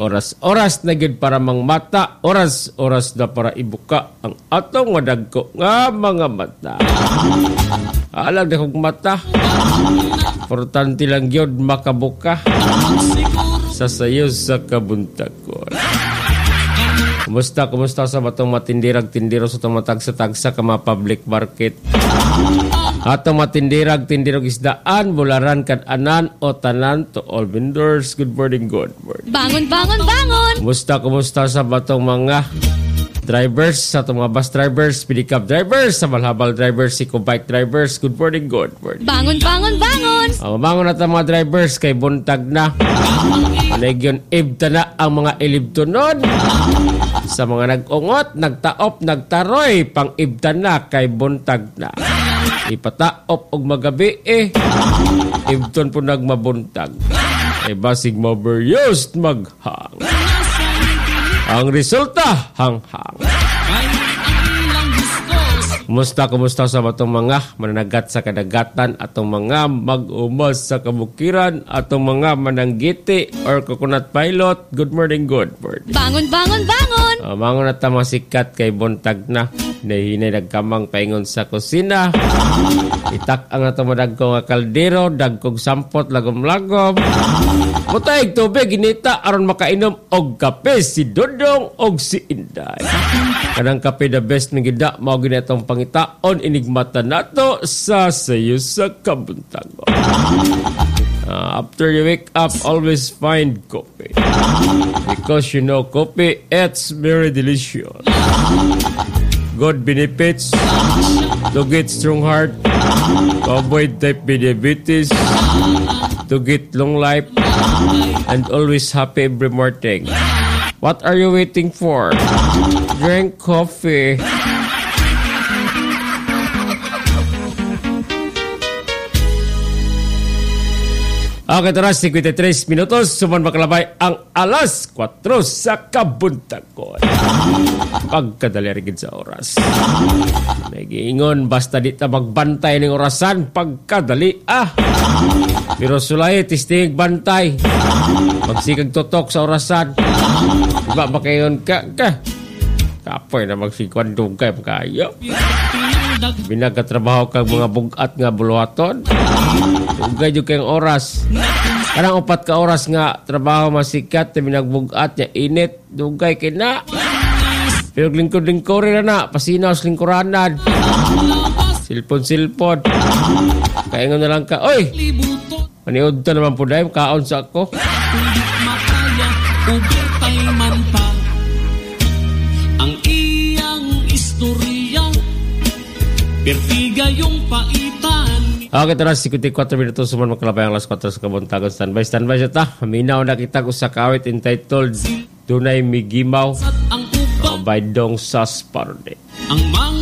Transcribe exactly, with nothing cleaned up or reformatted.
oras-oras na gid para mang mata, oras-oras na para ibuka ang atong madagko nga mga mata. Alag na kong mata. Importante lang yun makabuka sa sayo sa kabuntagon. Kumusta, kumusta sa batong matindirag-tindiro sa tumatagsa-tagsa ka mga public market? Atong matindirag-tindirog isdaan, bularan kan anan o tanan to all vendors. Good morning, good morning. Bangon, bangon, bangon! Kumusta, kumusta sa batong mga drivers, sa itong mga bus drivers, pick-up drivers, sa malhabal drivers, bike drivers. Good morning, good morning. Bangon, bangon, bangon! Oh, bangon na mga drivers kay buntag na. Panegyon, ibta na ang mga ilibtunon. Sa mga nag-ungot, nagtaop, nagtaroy, pang ibta na kay buntag na. Ipataop og magabi eh. Ibton po nagmabuntag. Ay basig maberyos maghang. Ang resulta, hang-hang. Kumusta, kumusta sa batong mga mananagat sa kadagatan, atong mga mag-umas sa kabukiran, atong mga mananggiti or coconut pilot. Good morning, good morning. Bangon, bangon, bangon! Uh, mangon na tama sikat kay buntag na. Nahinay nagkamang paingon sa kusina. Itak ang atong madagko nga kaldero, dagkog sampot, lagom-lagom. Mutay tubig ginita aron makainom og kape si Dodong og si Inday. Kanang kape the best ng gida mao gini atong pangitaon inigmata nato sa sayo sa kabuntagon. Uh, after you wake up, always find coffee. Because you know coffee, it's very delicious. Good benefits to get strong heart, to avoid type diabetes, to get long life, and always happy every morning. What are you waiting for? Drink coffee. Okay, tara, fifty-three minutos. Suman makalabay ang alas kwatro sa kabuntagon. Pagkadali rigid sa oras. Nagiingon, basta di ta magbantay ng orasan, pagkadali ah. Pero sulay, tisting bantay. Magsikag tutok sa orasan. Diba makayon ka ka? Kapoy na magsikwan dugay makayo. Binagatrabaho kang mga bugat nga buluhaton. Dugay yung kayong oras. Karang upat ka oras nga trabaho masikat na binagbugat niya init. Dugay kina. Pero lingkod-lingkod rin na. Pasinaw sa lingkuranan. Silpon-silpon. Kaingon na lang ka. Oy! Maniod ta naman po dahil. Kaon sa ako. Ang iyang istorya pertiga yung paitan. Okay, tara, fifty-four minutos suman makalabay ang alas kwatro sa kabuntagon. Standby, standby siya ta. Minaw na kita ko sa kawit entitled Dunay Migimaw. Ang upa, uh, by Dong Sasparde. ang mga